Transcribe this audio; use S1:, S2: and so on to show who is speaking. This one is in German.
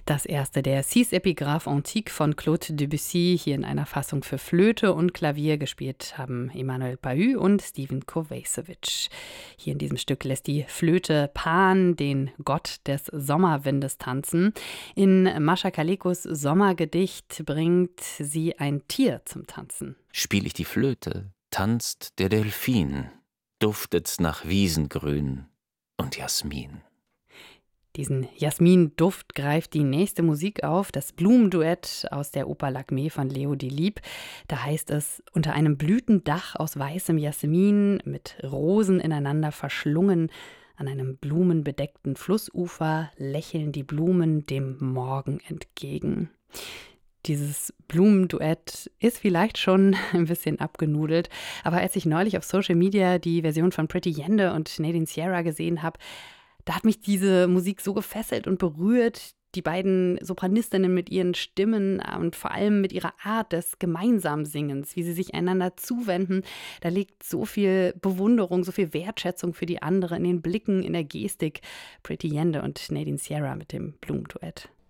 S1: Das erste, der Six Epigraphes Antiques von Claude Debussy, hier in einer Fassung für Flöte und Klavier. Gespielt haben Emanuel Pahud und Steven Kovacevic. Hier in diesem Stück lässt die Flöte Pan, den Gott des Sommerwindes, tanzen. In Mascha Kalekos Sommergedicht bringt sie ein Tier zum Tanzen.
S2: Spiel ich die Flöte, tanzt der Delphin, duftet's nach Wiesengrün und Jasmin.
S1: Diesen Jasmin-Duft greift die nächste Musik auf, das Blumenduett aus der Oper Lakmé von Leo Delibes. Da heißt es: Unter einem Blütendach aus weißem Jasmin, mit Rosen ineinander verschlungen, an einem blumenbedeckten Flussufer lächeln die Blumen dem Morgen entgegen. Dieses Blumenduett ist vielleicht schon ein bisschen abgenudelt, aber als ich neulich auf Social Media die Version von Pretty Yende und Nadine Sierra gesehen habe, da hat mich diese Musik so gefesselt und berührt. Die beiden Sopranistinnen mit ihren Stimmen und vor allem mit ihrer Art des gemeinsamen Singens, wie sie sich einander zuwenden. Da liegt so viel Bewunderung, so viel Wertschätzung für die andere in den Blicken, in der Gestik. Pretty Yende und Nadine Sierra mit dem Blumenduett.